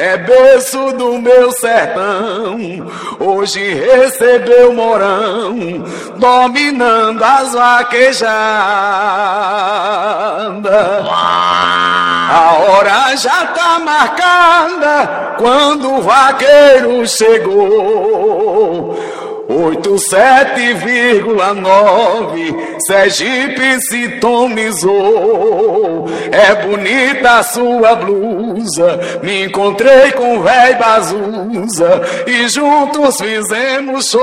é berço do meu sertão. Hoje recebeu Mourão, dominando as vaquejadas. A hora já tá marcada quando o vaqueiro chegou. 87,9 Sergipe sintonizou. É bonita a sua blusa, me encontrei com o véi Bazuza e juntos fizemos show.